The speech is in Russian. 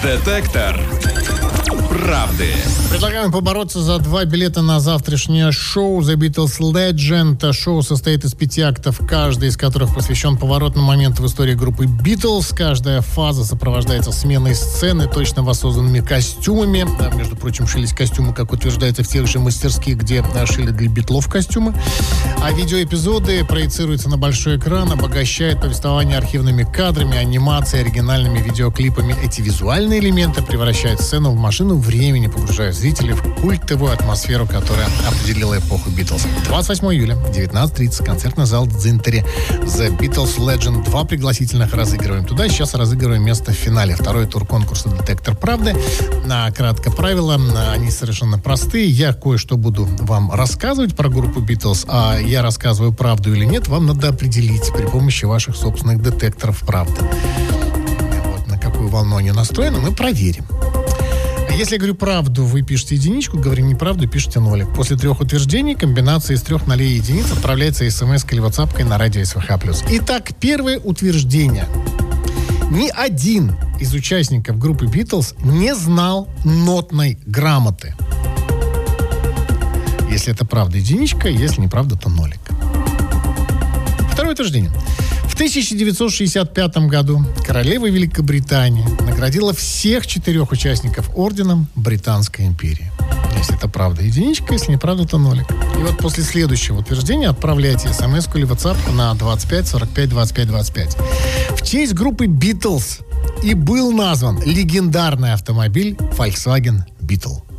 Детектор правды. Предлагаем побороться за 2 билета на завтрашнее шоу The Beatles Legend. Шоу состоит из 5 актов, каждый из которых посвящен поворотному моменту в истории группы Beatles. Каждая фаза сопровождается сменой сцены, точно воссозданными костюмами. Между прочим, шились костюмы, как утверждается, в тех же мастерских, где шили для битлов костюмы. А видеоэпизоды проецируются на большой экран, обогащают повествование архивными кадрами, анимацией, оригинальными видеоклипами. Эти визуальные элементы превращают сцену в машину времени, погружая зрителей в культовую атмосферу, которая определила эпоху Битлз. 28 июля, 19:30, концертный зал Дзинтере. The Beatles Legend. 2 пригласительных разыгрываем туда. Сейчас разыгрываем место в финале. Второй тур конкурса «Детектор правды». Кратко правила, они совершенно простые. Я кое-что буду вам рассказывать про группу Битлз, а я рассказываю правду или нет, вам надо определить при помощи ваших собственных детекторов правды. Вот на какую волну они настроены, мы проверим. Если я говорю правду, вы пишете единичку, говорим неправду, пишете нолик. После 3 утверждений комбинация из 3 нолей и единиц отправляется смс-кой или ватсапкой на радио СВХ+. Итак, первое утверждение. Ни один из участников группы Битлз не знал нотной грамоты. Если это правда, единичка, если неправда, то нолик. Второе утверждение. В 1965 году королева Великобритании наградила всех 4 участников орденом Британской империи. Если это правда, единичка, если неправда, то нолик. И вот после следующего утверждения отправляйте смс-ку или WhatsApp на 25 45 25 25. В честь группы Beatles и был назван легендарный автомобиль Volkswagen Beetle.